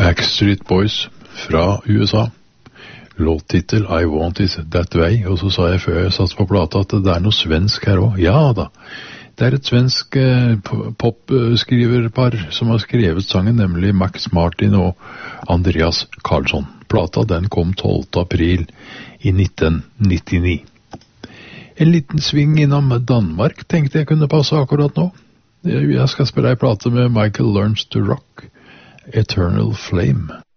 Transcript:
Backstreet Boys fra USA. Låttitel I Want It That Way. Og så sa jeg før jeg satt på plata at det noe svensk her også. Ja da, det et svensk popskriverpar som har skrevet sangen, nemlig Max Martin og Andreas Karlsson. Plata den kom 12. april i 1999. En liten sving innom Danmark tenkte jeg kunne passe akkurat nå. Jeg skal spille en plate med Michael Learns to Rock, Eternal Flame.